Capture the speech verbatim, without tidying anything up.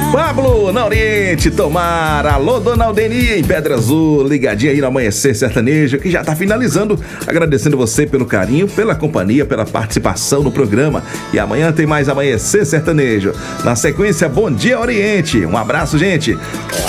Pablo, na Oriente, Tomar, alô, dona Aldeni, em Pedra Azul, ligadinha aí no Amanhecer Sertanejo, que já tá finalizando, agradecendo você pelo carinho, pela companhia, pela participação no programa, e amanhã tem mais Amanhecer Sertanejo. Na sequência, Bom Dia Oriente, um abraço, gente.